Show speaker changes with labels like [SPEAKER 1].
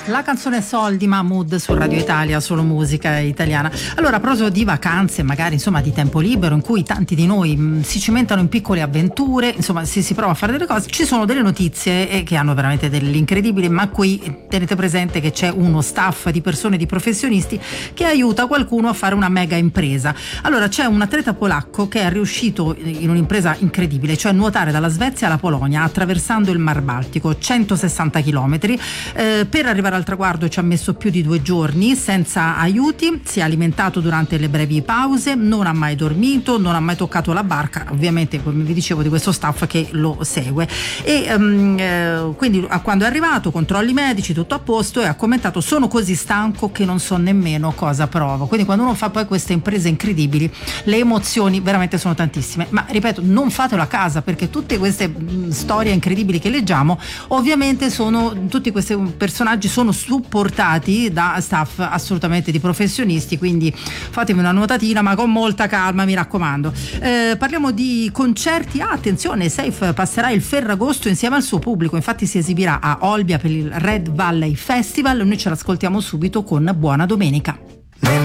[SPEAKER 1] La canzone Sol di Mahmood su Radio Italia, solo musica italiana. Allora, a proposito di vacanze, magari insomma di tempo libero, in cui tanti di noi si cimentano in piccole avventure, insomma si prova a fare delle cose, ci sono delle notizie che hanno veramente dell'incredibile, ma qui tenete presente che c'è uno staff di persone, di professionisti che aiuta qualcuno a fare una mega impresa. Allora, c'è un atleta polacco che è riuscito in un'impresa incredibile, cioè nuotare dalla Svezia alla Polonia attraversando il Mar Baltico, 160 chilometri, per arrivare al traguardo ci ha messo più di 2 giorni senza aiuti, si è alimentato durante le brevi pause, non ha mai dormito, non ha mai toccato la barca, ovviamente come vi dicevo di questo staff che lo segue, e quindi quando è arrivato controlli medici, tutto a posto, e ha commentato: sono così stanco che non so nemmeno cosa provo. Quindi quando uno fa poi queste imprese incredibili, le emozioni veramente sono tantissime, ma ripeto, non fatelo a casa, perché tutte queste storie incredibili che leggiamo ovviamente tutti questi personaggi sono supportati da staff assolutamente di professionisti, quindi fatemi una nuotatina ma con molta calma, mi raccomando. Parliamo di concerti. Attenzione, Safe passerà il Ferragosto insieme al suo pubblico, infatti si esibirà a Olbia per il Red Valley Festival. Noi ce l'ascoltiamo subito con Buona Domenica.